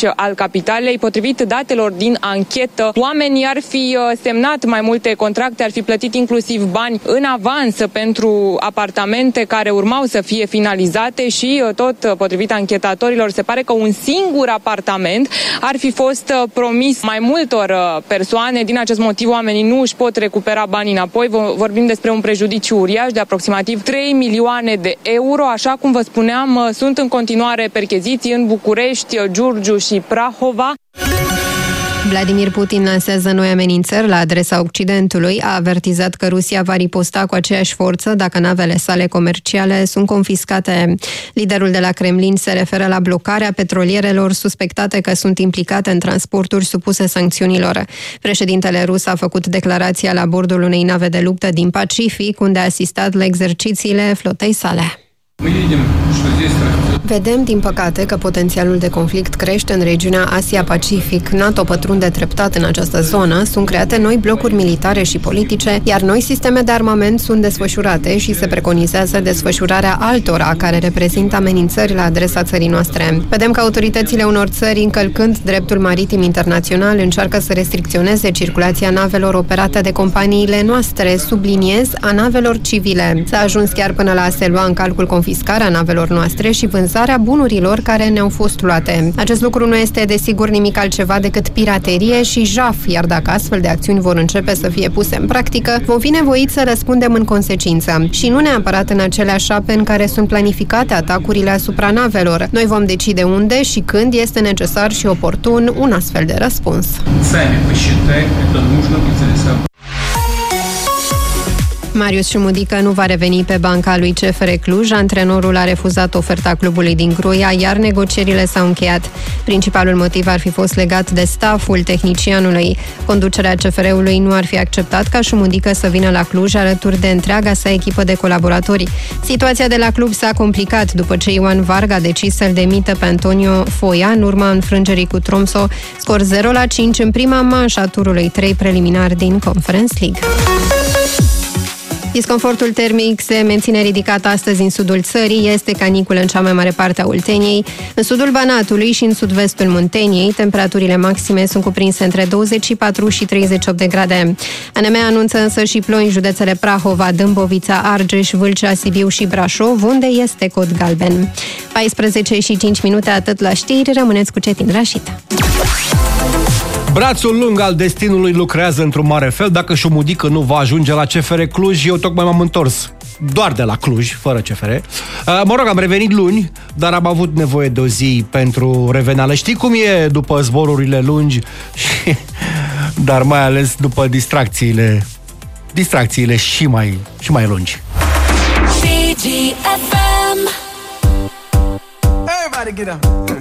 al capitalei. Potrivit datelor din anchetă, oamenii ar fi semnat mai multe contracte, ar fi plătit inclusiv bani în avans pentru apartamente care urmau să fie finalizate și tot potrivit anchetatorilor se pare că un singur apartament ar fi fost promis mai multor persoane. Din acest motiv oamenii nu își pot recupera banii înapoi. Vorbim despre un prejudiciu uriaș de aproximativ 3 milioane de euro. Așa cum vă spuneam, sunt în continuare percheziții în București, Giurgiu și Prahova. Vladimir Putin lansează noi amenințări la adresa Occidentului. A avertizat că Rusia va riposta cu aceeași forță dacă navele sale comerciale sunt confiscate. Liderul de la Kremlin se referă la blocarea petrolierelor suspectate că sunt implicate în transporturi supuse sancțiunilor. Președintele rus a făcut declarația la bordul unei nave de luptă din Pacific, unde a asistat la exercițiile flotei sale. Vedem, din păcate, că potențialul de conflict crește în regiunea Asia-Pacific. NATO pătrunde treptat în această zonă, sunt create noi blocuri militare și politice, iar noi sisteme de armament sunt desfășurate și se preconizează desfășurarea altora care reprezintă amenințări la adresa țării noastre. Vedem că autoritățile unor țări, încălcând dreptul maritim internațional, încearcă să restricționeze circulația navelor operate de companiile noastre, subliniez, a navelor civile. S-a ajuns chiar până la a se lua în calcul confiscarea navelor noastre și vânzarea bunurilor care ne-au fost luate. Acest lucru nu este desigur nimic altceva decât piraterie și jaf, iar dacă astfel de acțiuni vor începe să fie puse în practică, vom fi nevoiți să răspundem în consecință. Și nu neapărat în aceleași ape în care sunt planificate atacurile asupra navelor. Noi vom decide unde și când este necesar și oportun un astfel de răspuns. Marius Șumudică nu va reveni pe banca lui CFR Cluj. Antrenorul a refuzat oferta clubului din Gruia, iar negocierile s-au încheiat. Principalul motiv ar fi fost legat de stafful tehnicianului. Conducerea CFR-ului nu ar fi acceptat ca Șumudică să vină la Cluj alături de întreaga sa echipă de colaboratori. Situația de la club s-a complicat după ce Ioan Varga a decis să-l demită pe Antonio Foia în urma înfrângerii cu Tromsø, scor 0-5 în prima manșă a turului 3 preliminar din Conference League. Disconfortul termic se menține ridicat astăzi în sudul țării, este caniculă în cea mai mare parte a Olteniei. În sudul Banatului și în sud-vestul Munteniei, temperaturile maxime sunt cuprinse între 24 și 38 de grade. ANM anunță însă și ploi în județele Prahova, Dâmbovița, Argeș, Vâlcea, Sibiu și Brașov, unde este cod galben. 14 și 5 minute, atât la știri, rămâneți cu Cetin Rașit. Brațul lung al destinului lucrează într-un mare fel. Dacă Șumudică nu va ajunge la CFR Cluj, eu tocmai m-am întors doar de la Cluj, fără CFR. Mă rog, am revenit luni, dar am avut nevoie de o zi pentru reveneală. Știi cum e după zborurile lungi, dar mai ales după distracțiile și mai lungi. Everybody get up.